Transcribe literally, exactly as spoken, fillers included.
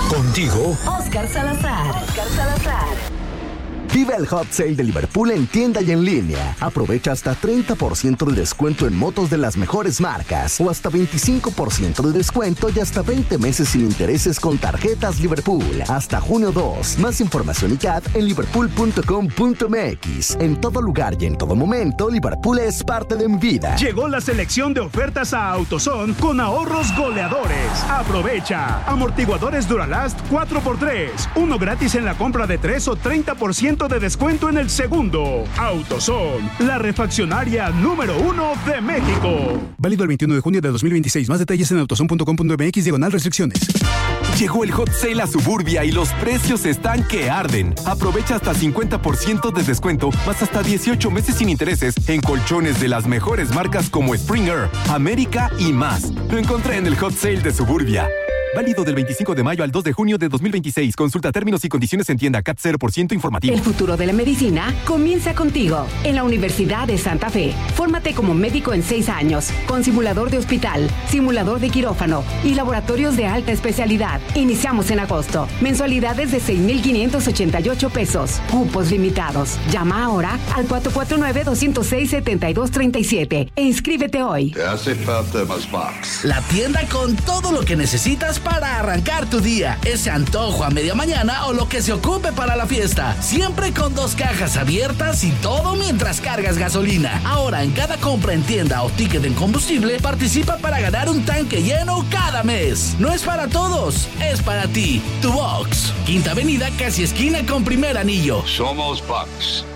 Contigo, Oscar Salazar. Oscar Salazar. Vive el Hot Sale de Liverpool en tienda y en línea. Aprovecha hasta treinta por ciento de descuento en motos de las mejores marcas o hasta veinticinco por ciento de descuento y hasta veinte meses sin intereses con tarjetas Liverpool. Hasta junio dos. Más información y C A D en liverpool punto com punto m x. En todo lugar y en todo momento, Liverpool es parte de mi vida. Llegó la selección de ofertas a AutoZone con ahorros goleadores. Aprovecha. Amortiguadores Duralast cuatro por tres. Uno gratis en la compra de tres o treinta por ciento de descuento en el segundo. AutoZone, la refaccionaria número uno de México. Válido el veintiuno de junio de dos mil veintiséis. Más detalles en autozone punto com punto m x diagonal restricciones. Llegó el Hot Sale a Suburbia y los precios están que arden. Aprovecha hasta cincuenta por ciento de descuento, más hasta dieciocho meses sin intereses en colchones de las mejores marcas como Springer, América y más. Lo encontré en el Hot Sale de Suburbia. Válido del veinticinco de mayo al dos de junio de dos mil veintiséis. Consulta términos y condiciones en tienda. C A T cero por ciento informativo. El futuro de la medicina comienza contigo. En la Universidad de Santa Fe. Fórmate como médico en seis años. Con simulador de hospital, simulador de quirófano y laboratorios de alta especialidad. Iniciamos en agosto. Mensualidades de seis mil quinientos ochenta y ocho pesos. Cupos limitados. Llama ahora al cuatro cuatro nueve, dos cero seis, siete dos tres siete e inscríbete hoy. Te hace falta más box. La tienda con todo lo que necesitas para arrancar tu día, ese antojo a media mañana o lo que se ocupe para la fiesta. Siempre con dos cajas abiertas y todo mientras cargas gasolina. Ahora en cada compra en tienda o ticket en combustible, participa para ganar un tanque lleno cada mes. No es para todos, es para ti. Tu Box. Quinta Avenida, casi esquina con Primer Anillo. Somos Box.